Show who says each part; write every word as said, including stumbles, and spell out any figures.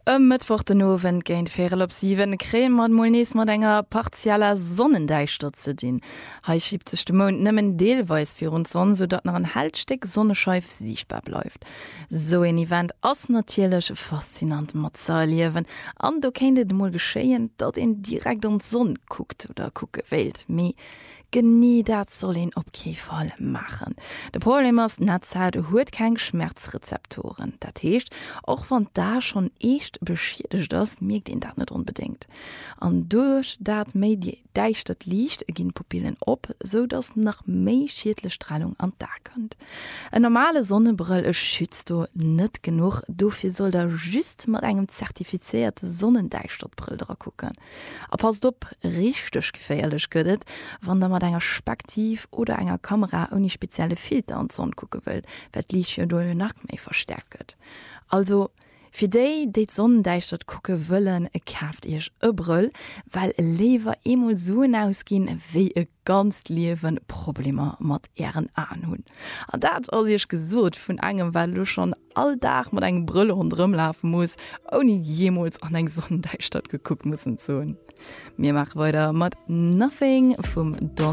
Speaker 1: Am Mittwoch den Owen géint Ferel op sieben Kräen mat Molnees mat enger partieller Sonnendeichsturz ze dien. Hei schiebt sech de Mond nëmmen deelweis fir uns Sonn, sodat nach een Haltsteck Sonnescheif sichtbar bleifft. So en Event ass natierlech faszinant mat ze liewen, an do kennt de moll geschéien, dat en direkt an Sonn guckt oder kucke wählt. Me genie dat soll en op kee Fall machen. De Problem ass Netzhaut huet kein Schmerzrezeptoren. Dat heescht, och wann da schon echt beschiedecht das, mirgt den dat net unbedingt. An durch dat méi die Deichstadt liicht ginn Pupillen op, so dats nach méi schiedle Strahlung an da könnt. E normale Sonnebrill schützt du net genug, dofir soll der just mat engem zertifizierte Sonnendeichstadtbrill dra gucken. A pass op richtig geféierlech gëdet, wann der mat enger Spektiv oder enger Kamera uni spezielle Filter an Sonn gucke will, wat Licht ja do nach méi verstärket. Also Fi déi déit Sonnendeichstadt kucke wëllen e kaft ech e Brüll, weil e lewer emul soen ausginn wéi e ganz liewen Probleme mat Ären an hunn. An dat as ich gesot vun engem, weil du schon alldach mat eng Brülle run rumlaufen muss, oni jemals an eng Sonnendeichstadt geguckt mussssen zoun. Mir mach weiter mat Nothing vum Don